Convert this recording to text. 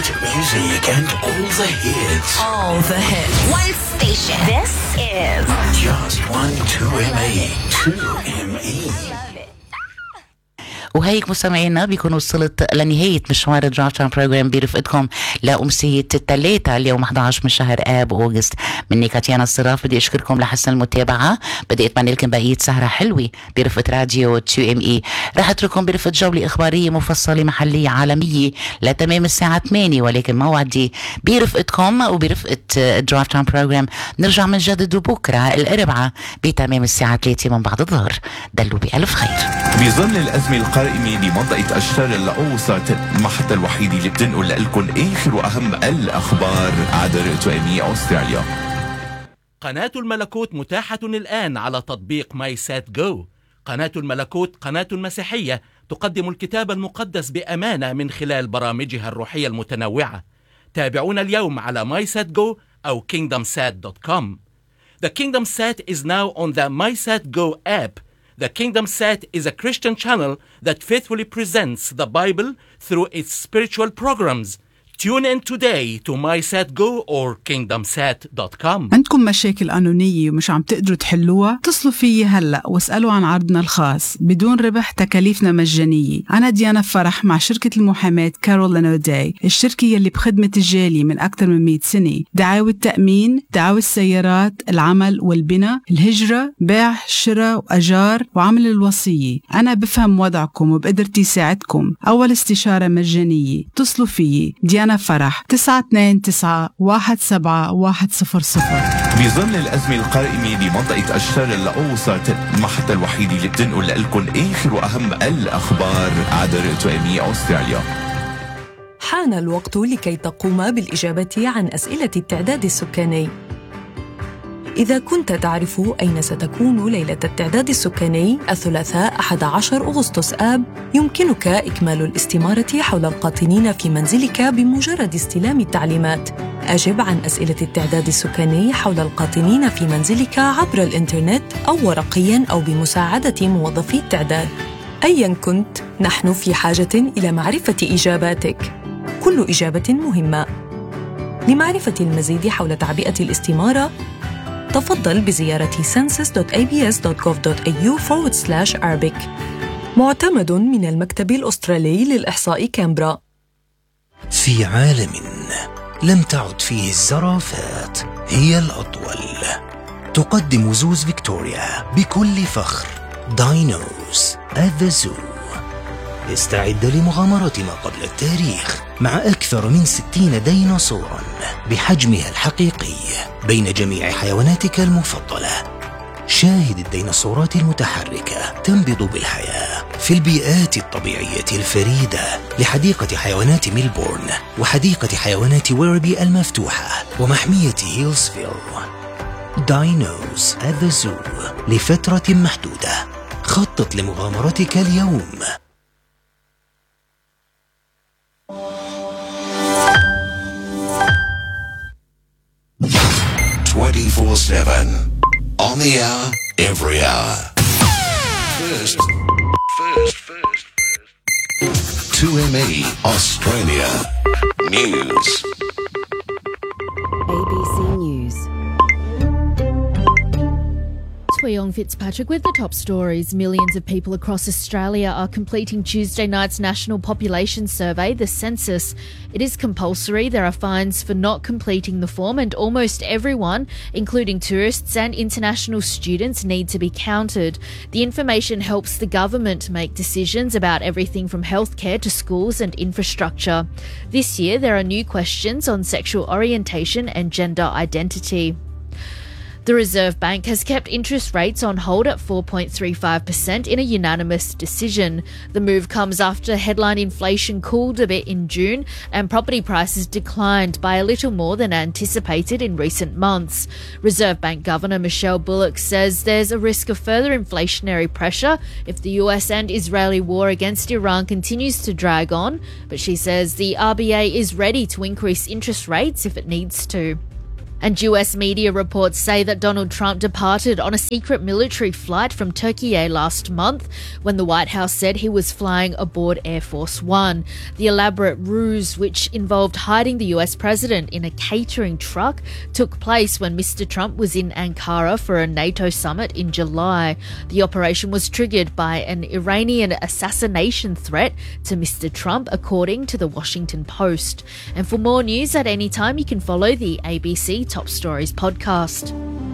hit music and all the hits. All the hits. One station. This is Just one 2ME. 2ME. وهيك مستمعينا بيكون وصلت لنهاية مشوار الدرايف تايم بروجرام برفقتكم لأمسية الثلاثاء اليوم 11 من شهر آب أغسطس. مني كاتيانا الصراف بدي أشكركم لحسن المتابعة. بدي أتمنى لكم بقية سهرة حلوة برفقة راديو 2ME. راح أترككم برفقة جولة إخبارية مفصلة محلية عالمية لتمام الساعة 8، ولكن موعدي برفقتكم وبرفقة الدرايف تايم بروجرام نرجع من جدد بكرة الأربعاء بتمام الساعة 3 من بعد الظهر. دلوا بألف خير. بظل الأزمة القائمة لمنطقة أشتار الأوسط، المحطة الوحيدة اللي بتنقل لكم آخر وأهم الأخبار عبر 2ME أستراليا. قناة الملكوت متاحة الآن على تطبيق ماي سات جو. قناة الملكوت قناة مسيحية تقدم الكتاب المقدس بأمانة من خلال برامجها الروحية المتنوعة. تابعونا اليوم على MySatGo أو KingdomSat.com. The Kingdom Sat is now on the MySatGo app. The Kingdom Sat is a Christian channel that faithfully presents the Bible through its spiritual programs. Tune in today to MySatGo or KingdomSat.com. عندكم مشاكل قانونية ومش عم تقدروا تحلوها؟ اتصلوا فيي هلأ واسألوا عن عرضنا الخاص بدون ربح، تكاليفنا مجانية. أنا ديانا فرح مع شركة المحاماة كارول أوداي، الشركة يلي بخدمة الجالية من أكثر من 100 سنة. دعاوى التأمين، دعاوى السيارات، العمل والبناء، الهجرة، بيع، شراء وأجار وعمل الوصية. أنا بفهم وضعكم وبقدرتي ساعدكم. أول استشارة مجانية. اتصلوا فيي ديانا فرح 929-17100. بظل الأزمة القائمة بمنطقة أشتار الأوسط، المحطة الوحيدة اللي بتنقل لكم آخر وأهم الأخبار عبر 2ME أستراليا. حان الوقت لكي تقوم بالإجابة عن أسئلة التعداد السكاني. إذا كنت تعرف أين ستكون ليلة التعداد السكاني الثلاثاء 11 أغسطس آب، يمكنك إكمال الاستمارة حول القاطنين في منزلك بمجرد استلام التعليمات. أجب عن أسئلة التعداد السكاني حول القاطنين في منزلك عبر الإنترنت أو ورقياً أو بمساعدة موظفي التعداد. أياً كنت، نحن في حاجة إلى معرفة إجاباتك. كل إجابة مهمة. لمعرفة المزيد حول تعبئة الاستمارة، تفضل بزيارة census.abs.gov.au/Arabic. معتمد من المكتب الأسترالي للإحصاء كامبرا. في عالم لم تعد فيه الزرافات هي الأطول، تقدم زوز فيكتوريا بكل فخر داينوز at the Zoo. استعد لمغامرة ما قبل التاريخ مع أكثر من 60 ديناصورا بحجمها الحقيقي بين جميع حيواناتك المفضلة. شاهد الديناصورات المتحركة تنبض بالحياة في البيئات الطبيعية الفريدة لحديقة حيوانات ميلبورن وحديقة حيوانات ويربي المفتوحة ومحمية هيلزفيل. داينوز at the Zoo لفترة محدودة. خطط لمغامرتك اليوم. 24/7 on the hour, every hour. First. 2ME Australia News. ABC News. Young Fitzpatrick with the top stories. Millions of people across Australia are completing Tuesday night's national population survey, the census. It is compulsory. There are fines for not completing the form, and almost everyone, including tourists and international students, need to be counted. The information helps the government make decisions about everything from healthcare to schools and infrastructure. This year, there are new questions on sexual orientation and gender identity. The Reserve Bank has kept interest rates on hold at 4.35% in a unanimous decision. The move comes after headline inflation cooled a bit in June and property prices declined by a little more than anticipated in recent months. Reserve Bank Governor Michelle Bullock says there's a risk of further inflationary pressure if the US and Israeli war against Iran continues to drag on, but she says the RBA is ready to increase interest rates if it needs to. And US media reports say that Donald Trump departed on a secret military flight from Turkey last month when the White House said he was flying aboard Air Force One. The elaborate ruse, which involved hiding the US president in a catering truck, took place when Mr. Trump was in Ankara for a NATO summit in July. The operation was triggered by an Iranian assassination threat to Mr. Trump, according to the Washington Post. And for more news at any time, you can follow the ABC Top Stories podcast.